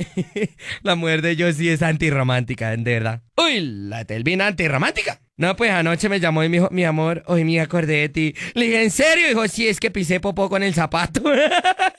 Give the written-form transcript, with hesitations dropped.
La mujer de Josie es antirromántica, de verdad. Uy, la Telvina antirromántica. No, pues anoche me llamó y me dijo, mi amor, hoy me acordé de ti. Le dije, ¿en serio? Dijo, sí, es que pisé popó con el zapato.